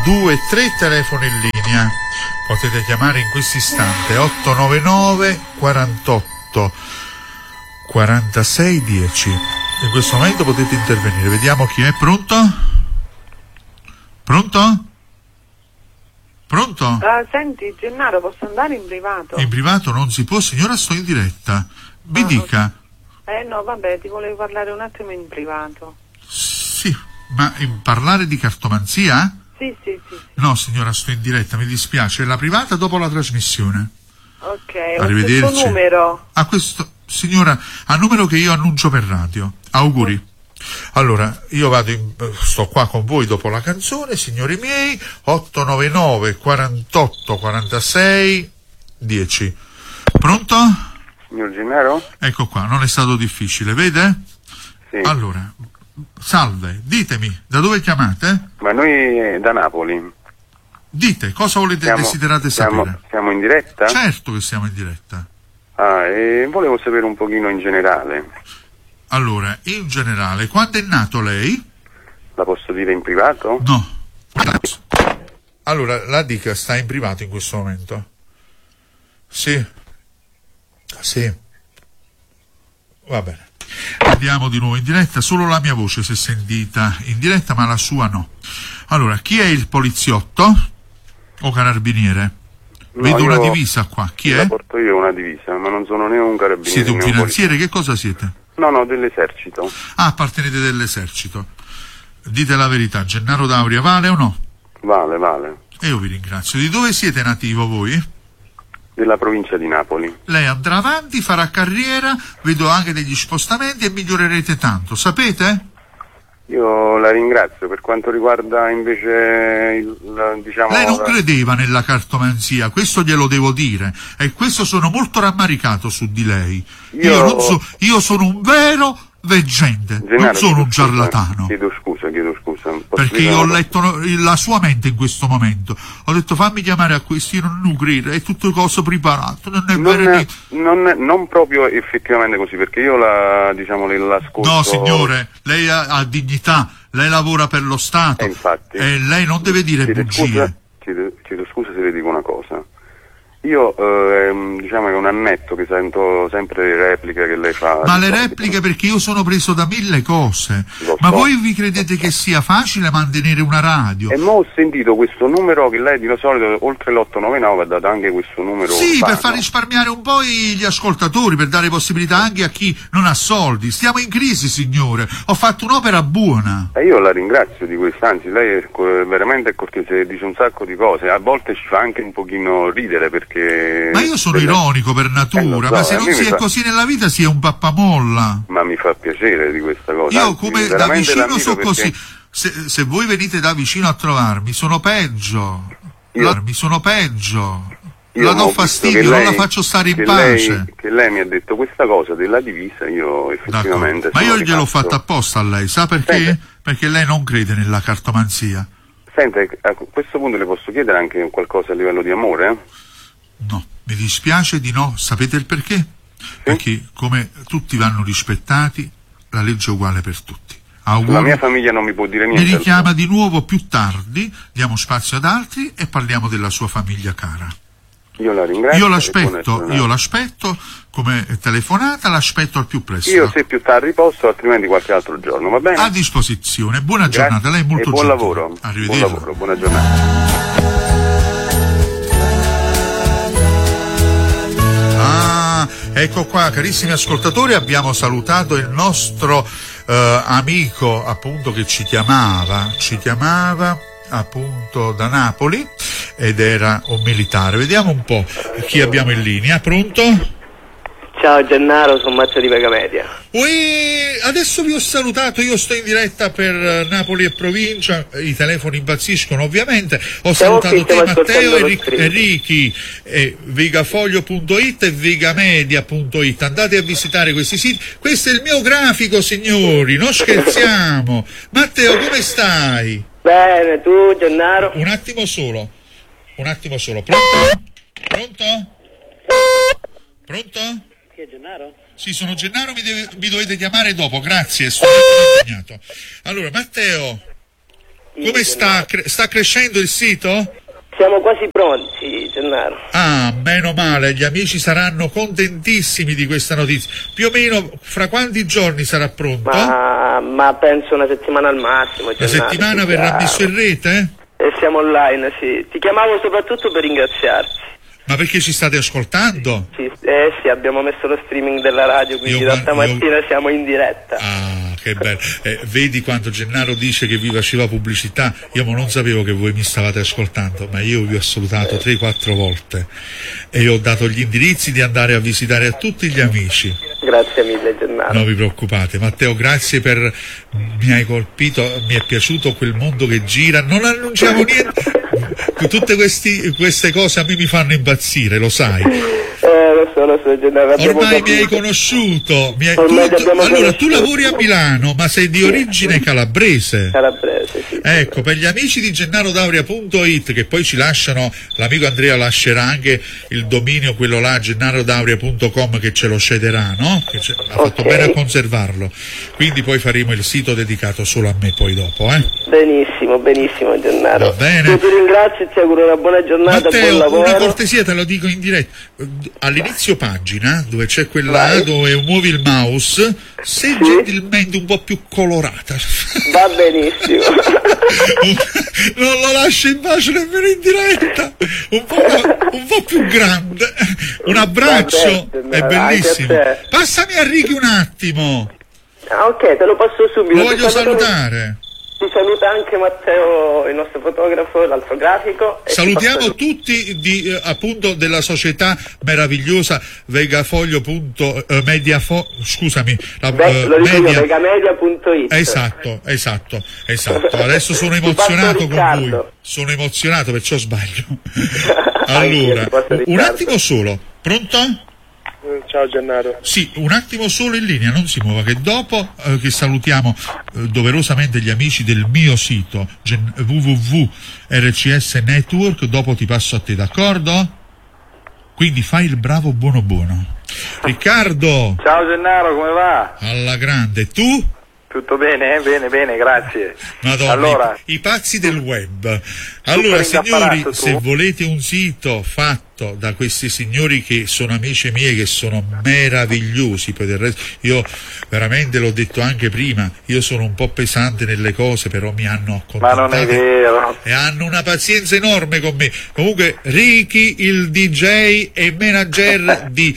2 3 telefoni in linea, potete chiamare in questo istante 899 48 46 10. In questo momento potete intervenire. Vediamo chi è. Pronto? Pronto? Pronto? Senti Gennaro, posso andare in privato? In privato non si può, signora, sto in diretta. Mi dica. No, vabbè, ti volevo parlare un attimo in privato. Sì, ma parlare di cartomanzia? Sì. No, signora, sto in diretta, mi dispiace. La privata dopo la trasmissione. Ok, Arrivederci. Questo numero? A questo, signora, a numero che io annuncio per radio. Auguri. Allora, io sto qua con voi dopo la canzone, signori miei, 899 48 46 10. Pronto? Signor Gennaro? Ecco qua, non è stato difficile, vede? Sì. Allora, salve, ditemi, da dove chiamate? Ma noi da Napoli. Dite, cosa desiderate sapere? Siamo in diretta? Certo che siamo in diretta. E volevo sapere un pochino in generale. Allora, in generale, quando è nato lei? La posso dire in privato? No. Allora, la dica, sta in privato in questo momento? Sì. Va bene. Andiamo di nuovo in diretta, solo la mia voce si è sentita in diretta, ma la sua no. Allora, chi è il poliziotto o carabiniere? No, Vedo una divisa qua, chi è? La porto io una divisa, ma non sono né un carabiniere. Siete un né finanziere, che cosa siete? No, dell'esercito. Ah, appartenete dell'esercito. Dite la verità, Gennaro D'Auria vale o no? Vale. E io vi ringrazio. Di dove siete nativo voi? Della provincia di Napoli. Lei andrà avanti, farà carriera, vedo anche degli spostamenti e migliorerete tanto, sapete? Io la ringrazio. Per quanto riguarda invece Lei non credeva nella cartomanzia, questo glielo devo dire, e questo sono molto rammaricato su di lei. Io sono un vero veggente, Gennaro, non sono un ciarlatano. Chiedo scusa. Perché io ho letto la sua mente in questo momento. Ho detto fammi chiamare a questi, io non credo, è tutto cose preparato, non è vero. Non proprio effettivamente così, perché io l'ascolto. No signore, lei ha dignità, lei lavora per lo Stato, infatti, e lei non deve dire bugie. Chiedo scusa se le dico una cosa. Io che è un annetto che sento sempre le repliche che lei fa. Ma le repliche perché io sono preso da 1000 cose. Ma voi vi credete che sia facile mantenere una radio? E mo ho sentito questo numero che lei di solito oltre l'899 ha dato anche questo numero. Sì, per far risparmiare un po' gli ascoltatori, per dare possibilità anche a chi non ha soldi. Stiamo in crisi, signore. Ho fatto un'opera buona. E io la ringrazio di questo, anzi lei è veramente cortese, dice un sacco di cose, a volte ci fa anche un pochino ridere perché. Ma io sono ironico per natura, ma se non si è così nella vita si è un pappamolla. Ma mi fa piacere di questa cosa. Io come da vicino so così. Se voi venite da vicino a trovarmi, sono peggio. Sono peggio. La do fastidio, non la faccio stare in pace. Che lei mi ha detto questa cosa della divisa, io effettivamente. Ma io gliel'ho fatta apposta a lei, sa perché? Senta. Perché lei non crede nella cartomanzia. Senta, a questo punto le posso chiedere anche qualcosa a livello di amore? No, mi dispiace di no. Sapete il perché? Sì? Perché come tutti vanno rispettati, la legge è uguale per tutti. Auguri. La mia famiglia non mi può dire niente. Mi richiama di nuovo più tardi, diamo spazio ad altri e parliamo della sua famiglia cara. Io la ringrazio. Io l'aspetto come telefonata, l'aspetto al più presto. Io se più tardi posso, altrimenti qualche altro giorno, va bene? A disposizione. Buona giornata, lei è molto buon gentile. Lavoro. Arrivederci. Buon lavoro, buona giornata. Ecco qua, carissimi ascoltatori, abbiamo salutato il nostro amico appunto che ci chiamava appunto da Napoli ed era un militare. Vediamo un po' chi abbiamo in linea. Pronto? Ciao Gennaro, sono Marzio di Vegamedia. Adesso vi ho salutato, io sto in diretta per Napoli e provincia, i telefoni impazziscono ovviamente. Ho salutato te Matteo e Ricky, vegafoglio.it e vegamedia.it. Andate a visitare questi siti. Questo è il mio grafico, signori, non scherziamo. Matteo, come stai? Bene, tu Gennaro? Un attimo solo. Pronto? Chi è Gennaro? Sì, sono Gennaro, mi dovete chiamare dopo, grazie, sono impegnato. Allora, Matteo, Come sta? Sta crescendo il sito? Siamo quasi pronti, Gennaro. Ah, meno male, gli amici saranno contentissimi di questa notizia. Più o meno fra quanti giorni sarà pronto? Ma penso una settimana al massimo, Gennaro. La settimana verrà messo in rete? E siamo online, sì. Ti chiamavo soprattutto per ringraziarti. Ma perché ci state ascoltando? Sì, abbiamo messo lo streaming della radio, quindi da stamattina siamo in diretta. Ah, che bello. Vedi quando Gennaro dice che vi faceva pubblicità, io non sapevo che voi mi stavate ascoltando, ma io vi ho salutato 3-4 volte e ho dato gli indirizzi di andare a visitare a tutti gli amici. Grazie mille, Gennaro. Non vi preoccupate. Matteo, grazie per... mi hai colpito, mi è piaciuto quel mondo che gira, non annunciamo niente. Tutte queste cose a me mi fanno impazzire, lo sai. Lo so, Gennaro. Ormai mi hai conosciuto. Allora, tu lavori a Milano, ma sei di origine calabrese. Calabrese, sì. Ecco, per gli amici di gennarodauria.it, che poi ci lasciano, l'amico Andrea lascerà anche il dominio, quello là, gennarodauria.com, che ce lo cederà, no? Ha fatto bene a conservarlo. Quindi poi faremo il sito dedicato solo a me poi dopo, Benissimo, Gennaro. Va bene. Io ti ringrazio e ti auguro una buona giornata, Matteo, buon lavoro. una cortesia, te lo dico in diretta. All'inizio pagina, dove c'è quella dove muovi il mouse, sei gentilmente un po' più colorata. Va benissimo. Non lo lascio in pace nemmeno in diretta. Un po' più grande. Un abbraccio, è bellissimo. Passami a Ricky un attimo. Ah, ok, te lo passo subito. Lo voglio salutare. Ti saluta anche Matteo, il nostro fotografo, l'altro grafico. Salutiamo tutti appunto della società meravigliosa Vegamedia.it. Esatto. Adesso sono emozionato con voi. Sono emozionato, perciò sbaglio. Allora, un attimo solo. Pronto? Ciao Gennaro. Sì, un attimo solo in linea, non si muova, che dopo che salutiamo doverosamente gli amici del mio sito www.rcs Network, dopo ti passo a te, d'accordo? Quindi fai il bravo buono. Riccardo! Ciao Gennaro, come va? Alla grande, tu? Tutto bene? Bene, grazie. Madonna, allora, i pazzi del web. Allora, signori, se volete un sito fatto da questi signori che sono amici miei, che sono meravigliosi, poi del resto, io veramente l'ho detto anche prima, io sono un po' pesante nelle cose, però mi hanno accontato. Ma non è vero. E hanno una pazienza enorme con me. Comunque, Ricky, il DJ e manager di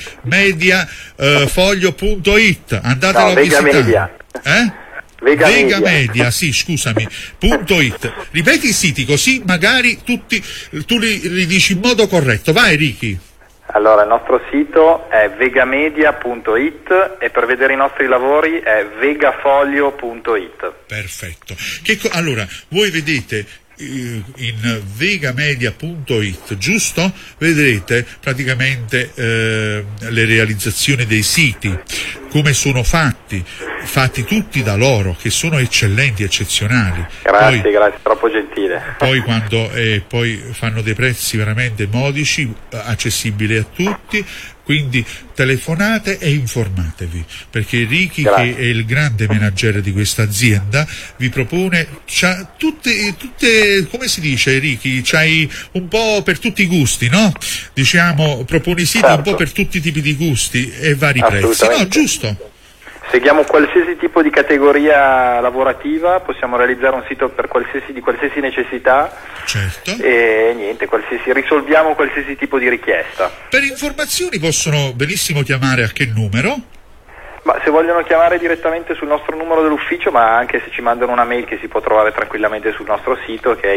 mediafoglio.it, andatelo a visitare. Vega Media, sì, scusami, .it. Ripeti i siti, così magari tu li dici in modo corretto. Vai, Ricky. Allora, il nostro sito è vegamedia.it e per vedere i nostri lavori è vegafoglio.it. Perfetto. Allora, voi vedete in vegamedia.it, giusto? Vedrete praticamente le realizzazioni dei siti, come sono fatti tutti da loro, che sono eccezionali. Grazie, troppo gentile. Poi quando poi fanno dei prezzi veramente modici, accessibili a tutti. Quindi telefonate e informatevi, perché Ricky, che è il grande manager di questa azienda, vi propone tutte, come si dice, Ricky, c'hai un po' per tutti i gusti, no? Diciamo, proponi siti un po' per tutti i tipi di gusti e vari prezzi, no? Giusto? Seguiamo qualsiasi tipo di categoria lavorativa, possiamo realizzare un sito per qualsiasi necessità. Certo. E niente, risolviamo qualsiasi tipo di richiesta. Per informazioni possono benissimo chiamare a che numero? Ma se vogliono chiamare direttamente sul nostro numero dell'ufficio, ma anche se ci mandano una mail che si può trovare tranquillamente sul nostro sito, che è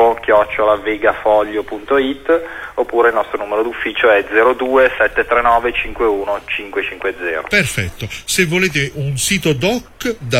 info@vegafoglio.it, oppure il nostro numero d'ufficio è 02 739 51 550. Perfetto. Se volete un sito doc da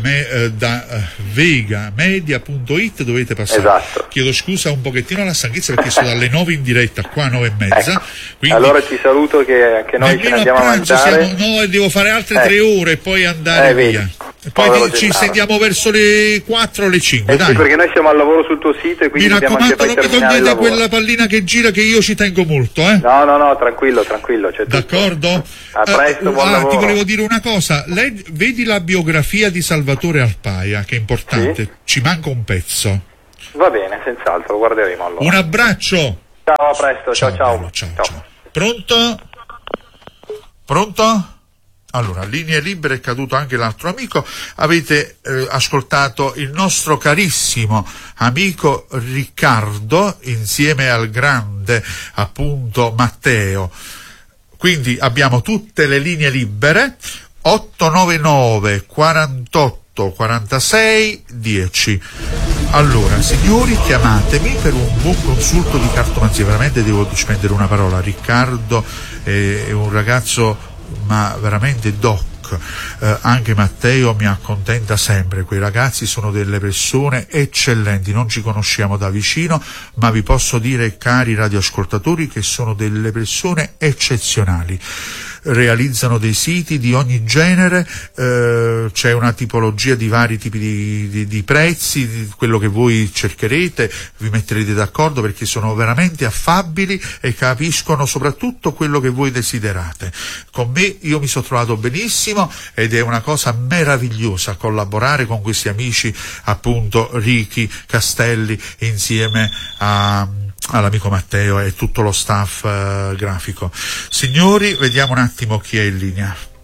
vegamedia.it dovete passare. Esatto. Chiedo scusa un pochettino alla stanchezza, perché sono dalle 9 in diretta, qua 9:30. Ecco. Quindi allora ti saluto, che anche noi ce ne andiamo a mangiare. devo fare altre 3 ore e poi andare via. Poi ci sentiamo verso le 4 o le 5, dai. Sì, perché noi siamo al lavoro sul tuo sito e quindi mi dobbiamo anche raccomando, poi non mi terminare il togliete lavoro. quella pallina che gira, che io ci tengo molto, No, tranquillo, c'è tutto. D'accordo? A presto, buon lavoro. Ti volevo dire una cosa, vedi la biografia di Salvatore Arpaia, che è importante, Sì. ci manca un pezzo. Va bene, senz'altro, lo guarderemo allora. Un abbraccio! Ciao, a presto, ciao. Bello, ciao. Pronto? Allora, linee libere, è caduto anche l'altro amico. Avete ascoltato il nostro carissimo amico Riccardo insieme al grande, appunto, Matteo. Quindi abbiamo tutte le linee libere. 899 48 46 10. Allora, signori, chiamatemi per un buon consulto di cartomanzia. Veramente devo spendere una parola. Riccardo è un ragazzo ma veramente doc. Anche Matteo mi accontenta sempre. Quei ragazzi sono delle persone eccellenti, non ci conosciamo da vicino, ma vi posso dire, cari radioascoltatori, che sono delle persone eccezionali. Realizzano dei siti di ogni genere, c'è una tipologia di vari tipi di prezzi, di quello che voi cercherete, vi metterete d'accordo, perché sono veramente affabili e capiscono soprattutto quello che voi desiderate. Con me io mi sono trovato benissimo ed è una cosa meravigliosa collaborare con questi amici, appunto Ricky Castelli, insieme all'amico Matteo e tutto lo staff grafico. Signori, vediamo un attimo chi è in linea.